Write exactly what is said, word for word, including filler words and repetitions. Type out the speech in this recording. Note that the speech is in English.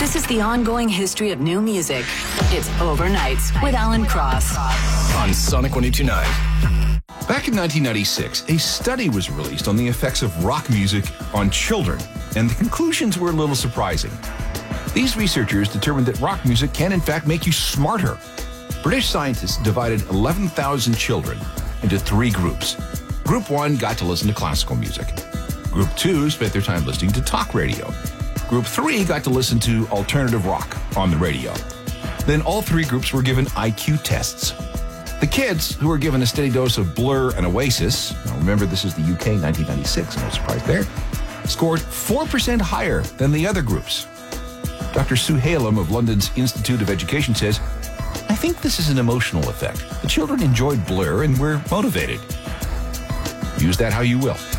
This is the ongoing history of new music. It's Overnights with Alan Cross on Sonic one oh two point nine. Back in nineteen ninety-six, a study was released on the effects of rock music on children, and the conclusions were a little surprising. These researchers determined that rock music can in fact make you smarter. British scientists divided eleven thousand children into three groups. Group one got to listen to classical music. Group two spent their time listening to talk radio. Group three got to listen to alternative rock on the radio. Then all three groups were given I Q tests. The kids, who were given a steady dose of Blur and Oasis, now remember this is the U K, nineteen ninety-six, no surprise there, scored four percent higher than the other groups. Doctor Sue Halem of London's Institute of Education says, I think this is an emotional effect. The children enjoyed Blur and were motivated. Use that how you will.